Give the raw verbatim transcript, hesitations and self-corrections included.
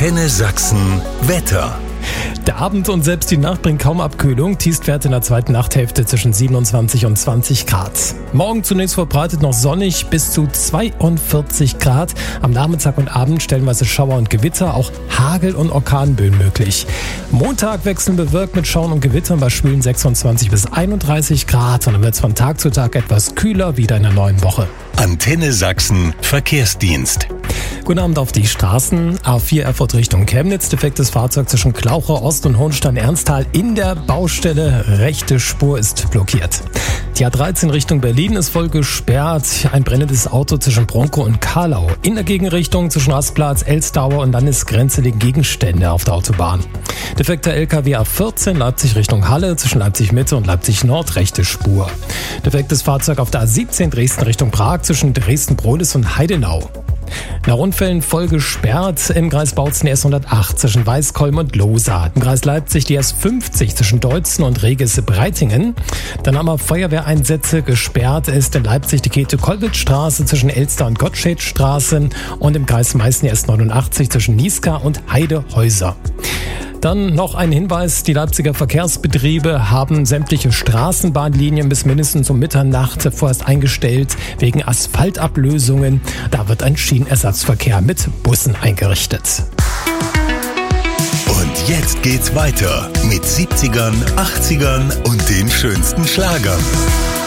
Antenne Sachsen Wetter. Der Abend und selbst die Nacht bringt kaum Abkühlung. Tiefstwerte in der zweiten Nachthälfte zwischen siebenundzwanzig und zwanzig Grad. Morgen zunächst verbreitet noch sonnig bis zu zweiundvierzig Grad. Am Nachmittag und Abend stellenweise Schauer und Gewitter, auch Hagel- und Orkanböen möglich. Montag wechseln bewölkt mit Schauern und Gewittern bei schwülen sechsundzwanzig bis einunddreißig Grad. Und dann wird es von Tag zu Tag etwas kühler wieder in der neuen Woche. Antenne Sachsen Verkehrsdienst. Guten Abend auf die Straßen. A vier Erfurt Richtung Chemnitz. Defektes Fahrzeug zwischen Klauchau Ost und Hohenstein-Ernsthal in der Baustelle. Rechte Spur ist blockiert. Die A dreizehn Richtung Berlin ist voll gesperrt. Ein brennendes Auto zwischen Bronkow und Karlau. In der Gegenrichtung zwischen Rastplatz, Elstauer und Landesgrenze liegen Gegenstände auf der Autobahn. Defekter L K W A vierzehn Leipzig Richtung Halle zwischen Leipzig Mitte und Leipzig Nord. Rechte Spur. Defektes Fahrzeug auf der A siebzehn Dresden Richtung Prag zwischen Dresden-Brohlis und Heidenau. Nach Unfällen voll gesperrt im Kreis Bautzen die S hundertacht zwischen Weißkolm und Lohsa. Im Kreis Leipzig die S fünfzig zwischen Deutzen und Regesse-Breitingen. Dann haben wir Feuerwehreinsätze gesperrt ist in Leipzig die Käthe-Kollwitz-Straße zwischen Elster und Gottschedstraße und im Kreis Meißen die S neunundachtzig zwischen Niska und Heidehäuser. Dann noch ein Hinweis, die Leipziger Verkehrsbetriebe haben sämtliche Straßenbahnlinien bis mindestens um Mitternacht vorerst eingestellt wegen Asphaltablösungen. Da wird ein Schienenersatzverkehr mit Bussen eingerichtet. Und jetzt geht's weiter mit siebzigern, achtzigern und den schönsten Schlagern.